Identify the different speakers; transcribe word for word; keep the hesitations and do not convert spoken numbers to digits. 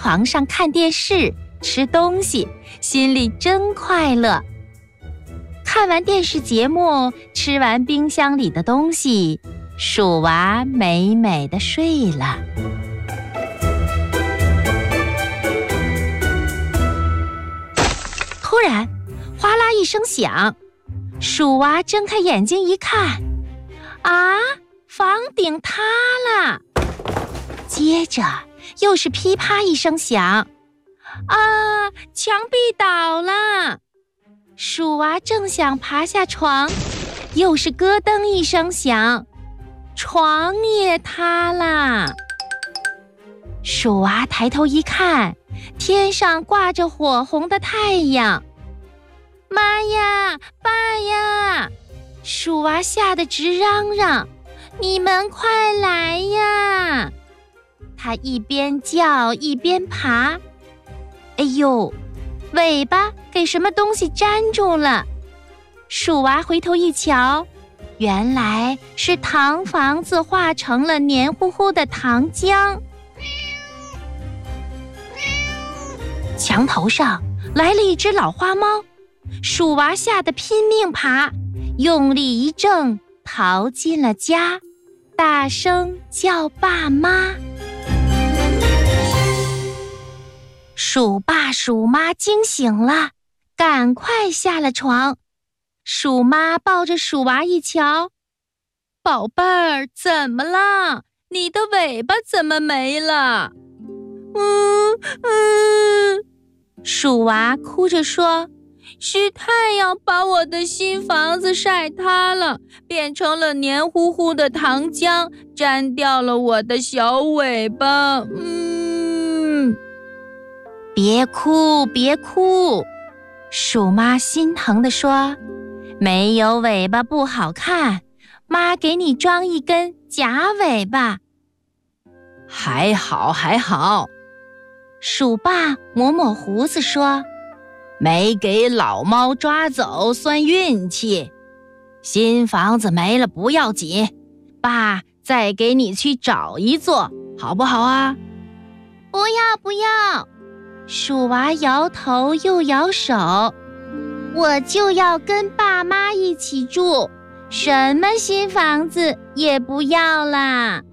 Speaker 1: 床上看电视、吃东西，心里真快乐。看完电视节目，吃完冰箱里的东西，鼠娃美美地睡了。突然，哗啦一声响，鼠娃睁开眼睛一看，啊，房顶塌了！接着又是噼啪一声响，啊，墙壁倒了！鼠娃正想爬下床，又是咯噔一声响，床也塌了。鼠娃抬头一看，天上挂着火红的太阳。妈呀，爸呀！鼠娃吓得直嚷嚷，你们快来呀！他一边叫一边爬，哎呦，尾巴给什么东西粘住了。鼠娃回头一瞧，原来是糖房子化成了黏糊糊的糖浆。墙头上来了一只老花猫，鼠娃吓得拼命爬，用力一挣，逃进了家，大声叫爸妈。鼠爸鼠妈惊醒了，赶快下了床。鼠妈抱着鼠娃一瞧，宝贝儿，怎么了？你的尾巴怎么没了？嗯嗯，鼠娃哭着说，是太阳把我的新房子晒塌了，变成了黏糊糊的糖浆，粘掉了我的小尾巴。嗯，别哭别哭，鼠妈心疼地说，没有尾巴不好看，妈给你装一根假尾巴。还好还好，鼠爸抹抹胡子说，没给老猫抓走算运气，新房子没了不要紧，爸再给你去找一座，好不好啊？不要不要，鼠娃摇头又摇手，我就要跟爸妈一起住，什么新房子也不要啦。